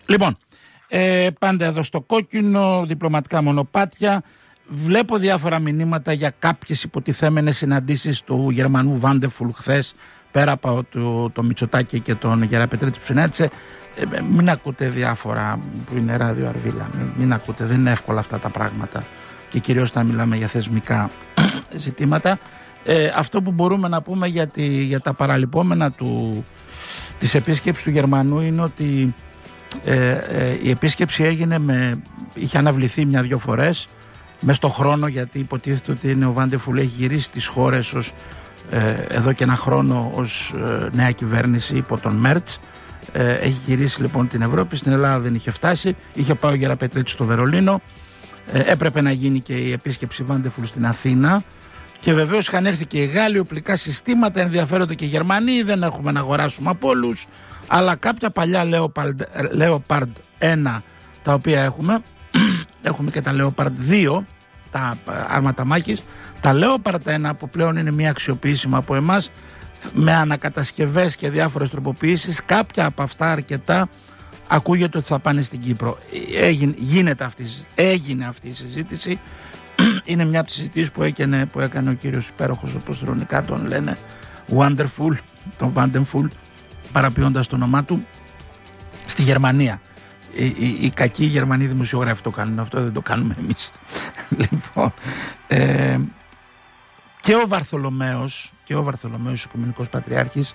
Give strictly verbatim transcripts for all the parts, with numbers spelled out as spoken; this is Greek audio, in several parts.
Λοιπόν, ε, πάντα εδώ στο κόκκινο, διπλωματικά μονοπάτια. Βλέπω διάφορα μηνύματα για κάποιες υποτιθέμενες συναντήσεις του Γερμανού Βάντεφουλ χθες, πέρα από το, το Μητσοτάκη και τον Γεραπετρίτη που συνάντησε. Ε, μην ακούτε διάφορα που είναι ράδιο Αρβίλα. Μην, μην ακούτε, δεν είναι εύκολα αυτά τα πράγματα. Και κυρίως όταν μιλάμε για θεσμικά ζητήματα. Ε, αυτό που μπορούμε να πούμε για, τη, για τα παραλυπόμενα του, της επίσκεψης του Γερμανού είναι ότι ε, ε, η επίσκεψη έγινε με, είχε αναβληθεί μια-δυο φορές μες στο χρόνο, γιατί υποτίθεται ότι είναι ο Βάντεφουλ έχει γυρίσει στις χώρες ως, ε, εδώ και ένα χρόνο ως ε, νέα κυβέρνηση υπό τον Μέρτς. Ε, έχει γυρίσει λοιπόν την Ευρώπη, στην Ελλάδα δεν είχε φτάσει, είχε πάει ο Γεραπετρίτης στο Βερολίνο, ε, έπρεπε να γίνει και η επίσκεψη Βάντεφουλ στην Αθήνα και βεβαίως είχαν έρθει και οι Γάλλοι, οπλικά συστήματα, ενδιαφέρονται και οι Γερμανοί, δεν έχουμε να αγοράσουμε από όλους, αλλά κάποια παλιά Leopard, Leopard ένα τα οποία έχουμε, έχουμε και τα Leopard δύο, τα άρματα μάχης, τα Leopard ένα που πλέον είναι μία αξιοποιήσιμα από εμάς, με ανακατασκευές και διάφορες τροποποιήσεις, κάποια από αυτά αρκετά ακούγεται ότι θα πάνε στην Κύπρο. Έγινε, γίνεται αυτή, έγινε αυτή η συζήτηση. Είναι μια από τις συζητήσεις που έκανε, που έκανε ο κύριος υπέροχος, όπως ειρωνικά τον λένε, Wonderful, τον Vandenful, παραποιώντας το όνομά του, στη Γερμανία. Οι, οι, οι κακοί Γερμανοί δημοσιογράφοι το κάνουν αυτό, δεν το κάνουμε εμείς. Λοιπόν, ε, και ο Βαρθολομαίος και ο Βαρθολομαίος, ο Οικουμενικός Πατριάρχης,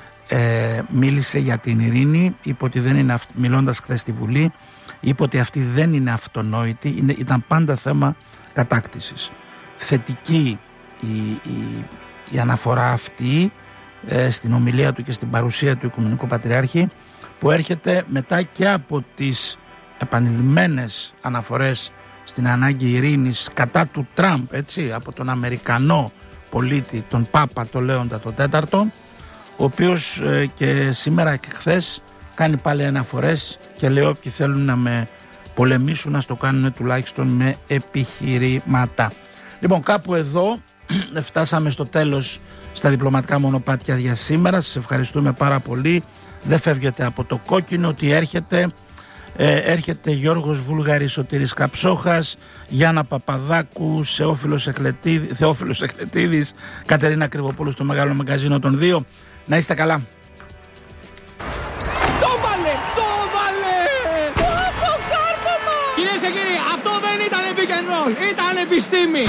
ε, μίλησε για την ειρήνη, είπε ότι δεν είναι, μιλώντας χθες στη Βουλή, είπε ότι αυτή δεν είναι αυτονόητη, είναι, ήταν πάντα θέμα κατάκτησης. Θετική η, η, η αναφορά αυτή ε, στην ομιλία του και στην παρουσία του Οικουμενικού Πατριάρχη, που έρχεται μετά και από τις επανειλημμένες αναφορές στην ανάγκη ειρήνης κατά του Τραμπ, έτσι, από τον Αμερικανό πολίτη, τον Πάπα, τον Λέοντα τον Τέταρτο, ο οποίος ε, και σήμερα και χθες κάνει πάλι αναφορές και λέει όποιοι θέλουν να με πολεμήσουν να το κάνουν τουλάχιστον με επιχειρήματα. Λοιπόν, κάπου εδώ φτάσαμε στο τέλος στα διπλωματικά μονοπάτια για σήμερα. Σας ευχαριστούμε πάρα πολύ. Δεν φεύγετε από το κόκκινο, ότι έρχεται ε, έρχεται Γιώργος Βούλγαρης, Σωτήρης Καψόχας, Γιάννα Παπαδάκου, Θεόφιλος Εχλετίδης, Θεόφιλος Εχλετίδης, Κατερίνα Κρυβοπούλου στο Μεγάλο Μαγκαζίνο των δύο. Να είστε καλά. Το βάλε! Το βάλε! Το αποκάρφωμα! Κυρίες και κύριοι, αυτό δεν ήταν pick and roll, ήταν επιστήμη!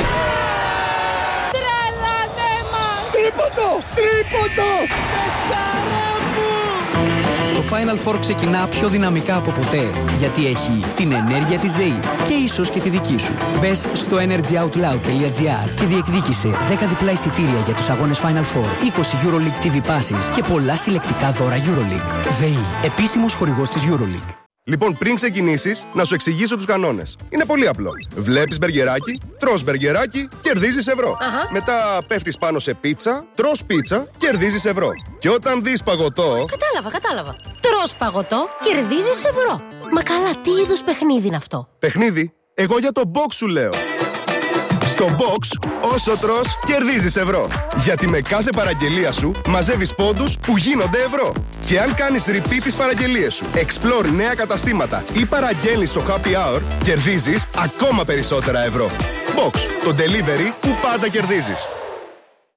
Τρελανέ μας! Τρίποντο! Τρίποντο! Πεχταρά μου! Το Final Four ξεκινά πιο δυναμικά από ποτέ, γιατί έχει την ενέργεια της ΔΕΗ και ίσως και τη δική σου. Μπες στο energyoutloud τελεία gr και διεκδίκησε δέκα διπλά εισιτήρια για τους αγώνες Final Four, είκοσι EuroLeague τι βι Passes και πολλά συλλεκτικά δώρα EuroLeague. ΔΕΗ, επίσημος χορηγός της EuroLeague. Λοιπόν, πριν ξεκινήσεις, να σου εξηγήσω τους κανόνες. Είναι πολύ απλό. Βλέπεις μπεργκεράκι, τρως μπεργκεράκι, κερδίζεις ευρώ. Αχα. Μετά πέφτεις πάνω σε πίτσα, τρως πίτσα, κερδίζεις ευρώ. Και όταν δεις παγωτό... Κατάλαβα, κατάλαβα. Τρως παγωτό, κερδίζεις ευρώ. Μα καλά, τι είδους παιχνίδι είναι αυτό? Παιχνίδι? Εγώ για το box σου λέω. Στο box, όσο τρως, κερδίζεις ευρώ. Γιατί με κάθε παραγγελία σου μαζεύεις πόντους που γίνονται ευρώ. Και αν κάνεις repeat τις παραγγελίες σου, explore νέα καταστήματα ή παραγγέλνεις στο happy hour, κερδίζεις ακόμα περισσότερα ευρώ. Box, το delivery που πάντα κερδίζεις.